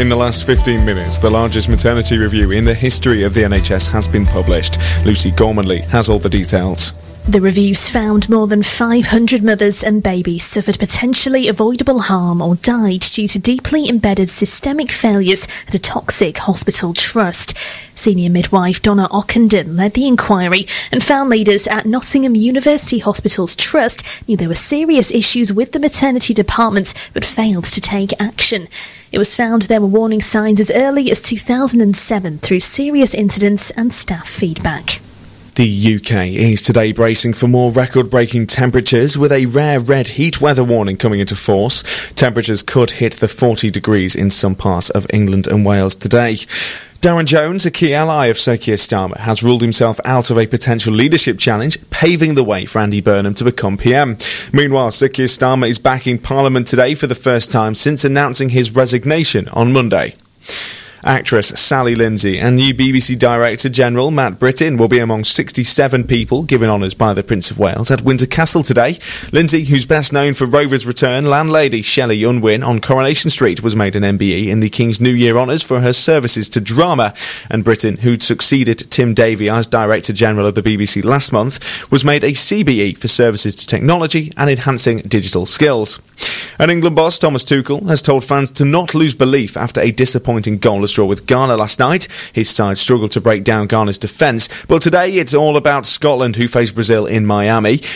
In the last 15 minutes, the largest maternity review in the history of the NHS has been published. Lucy Gormanley has all the details. The reviews found more than 500 mothers and babies suffered potentially avoidable harm or died due to deeply embedded systemic failures at a toxic hospital trust. Senior midwife Donna Ockenden led the inquiry and found leaders at Nottingham University Hospital's trust knew there were serious issues with the maternity department but failed to take action. It was found there were warning signs as early as 2007 through serious incidents and staff feedback. The UK is today bracing for more record-breaking temperatures with a rare red heat weather warning coming into force. Temperatures could hit the 40 degrees in some parts of England and Wales today. Darren Jones, a key ally of Sir Keir Starmer, has ruled himself out of a potential leadership challenge, paving the way for Andy Burnham to become PM. Meanwhile, Sir Keir Starmer is back in Parliament today for the first time since announcing his resignation on Monday. Actress Sally Lindsay and new BBC Director General Matt Brittin will be among 67 people given honours by the Prince of Wales at Windsor Castle today. Lindsay, who's best known for Rover's Return, landlady Shelley Unwin on Coronation Street, was made an MBE in the King's New Year honours for her services to drama, and Brittin, who'd succeeded Tim Davie as Director General of the BBC last month, was made a CBE for services to technology and enhancing digital skills. And England boss Thomas Tuchel has told fans to not lose belief after a disappointing goalless draw with Ghana last night. His side struggled to break down Ghana's defence, but today it's all about Scotland, who face Brazil in Miami.